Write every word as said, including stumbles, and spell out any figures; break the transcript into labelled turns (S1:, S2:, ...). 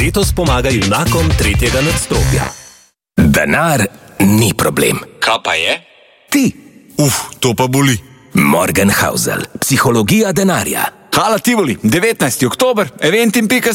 S1: Letos pomaga junakom tretjega nadstropja.
S2: Denar ni problem.
S3: Kaj pa je?
S2: Ti.
S4: Uf, to pa boli.
S2: Morgenhausel, psihologija denarja.
S3: Hala Tivoli, devetnajsti oktober, eventim pika